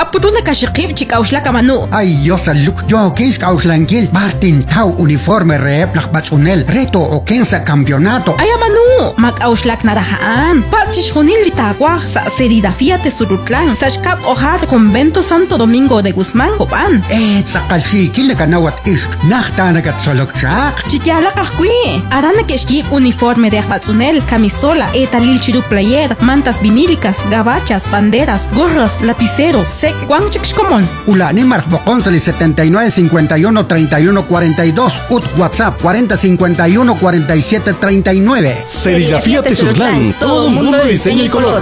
aputuna kashikip chikauslaka manu. Ay, Dios aluk, yo kis kauslankil, Martin Tau uniforme reeplak batzunel, reto o kensa campeonato. Ay, manu, makauslak narahaan. Pachish junil litakwa sa Serigrafía Tesulutlan, sa shkap ojat Convento Santo Domingo de Guzmán, Copan. Sakalsi, kilakanawat isk, nachtanagat solokchak. Chikyala kahkui, arana keshkip uniforme de batzunel, camisola, etalil chiru player, mantas vinílicas, gabachas, banderas, gorras, lapiceros, sec, guanchikshkomon. Ulani marcboconsali 79 51 31 42, ut WhatsApp 40 51 47 39. Serigrafía Tesulutlan, todo mundo de diseño y color.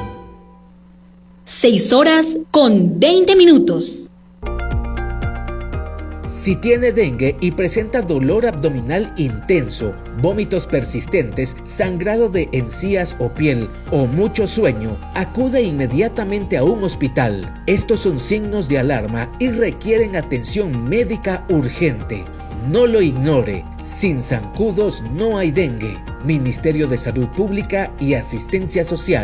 6 horas con 20 minutos. Si tiene dengue y presenta dolor abdominal intenso, vómitos persistentes, sangrado de encías o piel o mucho sueño, acude inmediatamente a un hospital. Estos son signos de alarma y requieren atención médica urgente. No lo ignore. Sin zancudos no hay dengue. Ministerio de Salud Pública y Asistencia Social.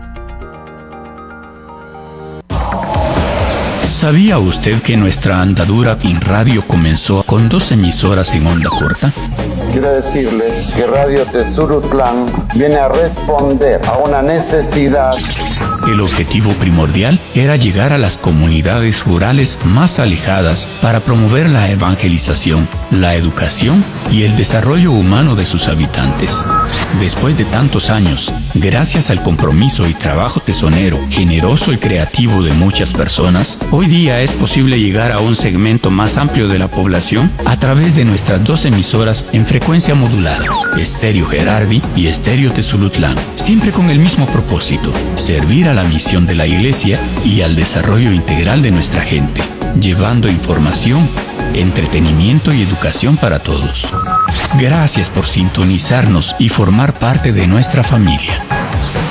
¿Sabía usted que nuestra andadura en radio comenzó con 2 emisoras en onda corta? Quiero decirles que Radio Tesulutlan viene a responder a una necesidad. El objetivo primordial era llegar a las comunidades rurales más alejadas para promover la evangelización, la educación y el desarrollo humano de sus habitantes. Después de tantos años, gracias al compromiso y trabajo tesonero, generoso y creativo de muchas personas, hoy día es posible llegar a un segmento más amplio de la población a través de nuestras 2 emisoras en frecuencia modulada, Estéreo Gerardi y Estéreo Tesulutlan, siempre con el mismo propósito: servir a la misión de la Iglesia y al desarrollo integral de nuestra gente, llevando información, entretenimiento y educación para todos. Gracias por sintonizarnos y formar parte de nuestra familia.